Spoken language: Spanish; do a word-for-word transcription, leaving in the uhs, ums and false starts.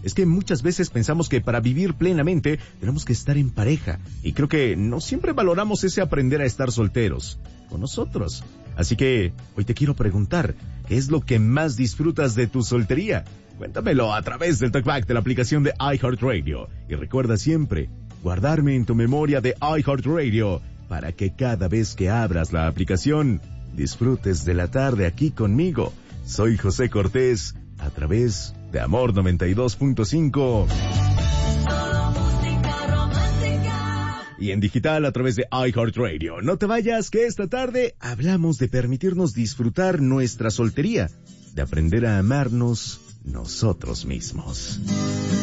Es que muchas veces pensamos que para vivir plenamente tenemos que estar en pareja. Y creo que no siempre valoramos ese aprender a estar solteros con nosotros. Así que hoy te quiero preguntar, ¿qué es lo que más disfrutas de tu soltería? Cuéntamelo a través del Talkback de la aplicación de iHeartRadio. Y recuerda siempre guardarme en tu memoria de iHeartRadio para que cada vez que abras la aplicación disfrutes de la tarde aquí conmigo. Soy José Cortés a través de Amor noventa y dos punto cinco. Y en digital a través de iHeartRadio. No te vayas, que esta tarde hablamos de permitirnos disfrutar nuestra soltería, de aprender a amarnos nosotros mismos.